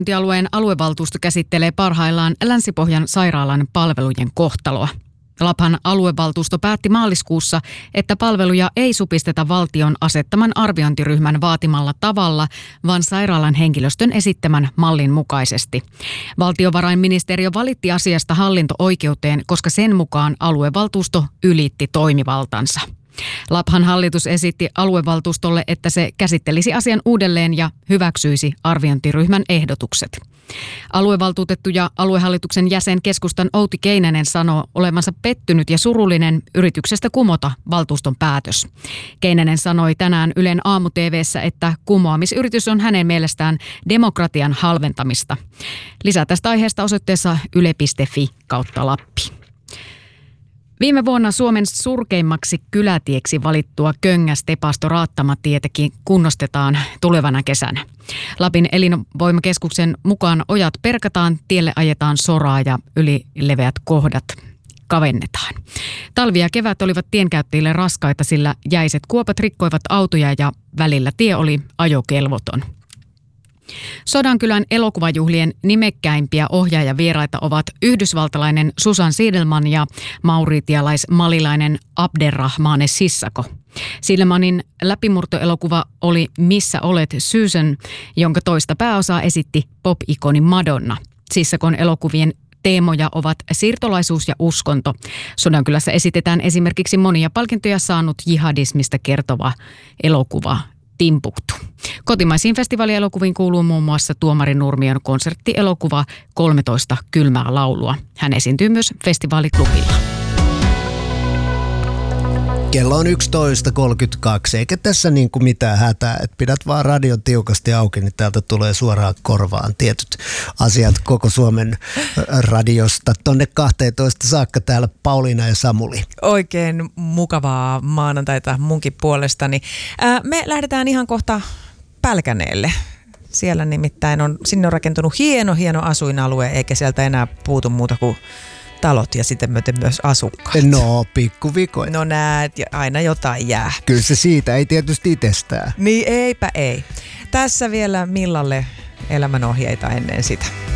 Alueen aluevaltuusto käsittelee parhaillaan Länsi-Pohjan sairaalan palvelujen kohtaloa. Laphan aluevaltuusto päätti maaliskuussa, että palveluja ei supisteta valtion asettaman arviointiryhmän vaatimalla tavalla, vaan sairaalan henkilöstön esittämän mallin mukaisesti. Valtiovarainministeriö valitti asiasta hallinto-oikeuteen, koska sen mukaan aluevaltuusto ylitti toimivaltansa. Laphan hallitus esitti aluevaltuustolle, että se käsittelisi asian uudelleen ja hyväksyisi arviointiryhmän ehdotukset. Aluevaltuutettu ja aluehallituksen jäsen keskustan Outi Keinänen sanoo olevansa pettynyt ja surullinen yrityksestä kumota valtuuston päätös. Keinänen sanoi tänään Ylen aamu-tv:ssä, että kumoamisyritys on hänen mielestään demokratian halventamista. Lisää tästä aiheesta osoitteessa yle.fi/Lappi. Viime vuonna Suomen surkeimmaksi kylätieksi valittua Köngäs-Tepasto-Raattama-tietäkin kunnostetaan tulevana kesänä. Lapin elinvoimakeskuksen mukaan ojat perkataan, tielle ajetaan soraa ja ylileveät kohdat kavennetaan. Talvi ja kevät olivat tienkäyttäjille raskaita, sillä jäiset kuopat rikkoivat autoja ja välillä tie oli ajokelvoton. Sodankylän elokuvajuhlien nimekkäimpiä ohjaajavieraita ovat yhdysvaltalainen Susan Siedelman ja mauritialais-malilainen Abderrahmane Sissako. Siedelmanin läpimurtoelokuva oli Missä olet Susan, jonka toista pääosaa esitti pop-ikoni Madonna. Sissakon elokuvien teemoja ovat siirtolaisuus ja uskonto. Sodankylässä esitetään esimerkiksi monia palkintoja saanut jihadismista kertova elokuva Timbuktu. Kotimaisiin festivaalielokuviin kuuluu muun muassa Tuomari Nurmion konserttielokuva 13 kylmää laulua. Hän esiintyy myös festivaaliklubilla. Kello on 11.32, eikä tässä niin kuin mitään hätää, että pidät vaan radion tiukasti auki, niin täältä tulee suoraan korvaan tietyt asiat koko Suomen radiosta. Tonne 12 saakka täällä Pauliina ja Samuli. Oikein mukavaa maanantaita munkin puolestani. Me lähdetään ihan kohta Pälkäneelle. Siellä nimittäin sinne on rakentunut hieno asuinalue, eikä sieltä enää puutu muuta kuin talot ja sitten myöten myös asukkaat. No, pikkuvikoita. No näet, ja aina jotain jää. Kyllä se siitä, ei tietysti itsestään. Niin eipä ei. Tässä vielä Millalle elämänohjeita ennen sitä.